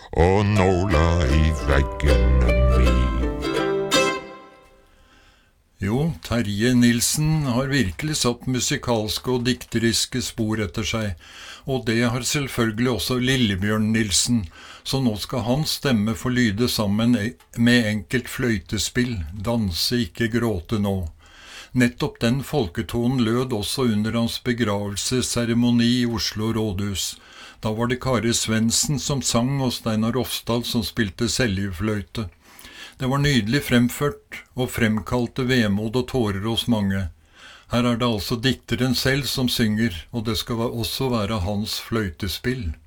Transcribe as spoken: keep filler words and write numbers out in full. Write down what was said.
og nåla i veggene mi. Jo, Terje Nilsen har virkelig satt musikalske og dikteriske spor etter seg, og det har selvfølgelig også Lillebjørn Nilsen, så nå skal hans stemme få lyde sammen med enkelt fløytespill, danse, ikke gråte nå. Nettopp den folketonen lød også under hans begravelsesseremoni i Oslo rådhus. Da var det Kari Svendsen som sang og Steinar Rofstad som spilte seljefløyte. Det var nydelig fremført og fremkalte vemod og tårer hos mange. Her er det altså dikteren selv som synger, og det skal også være hans fløytespill.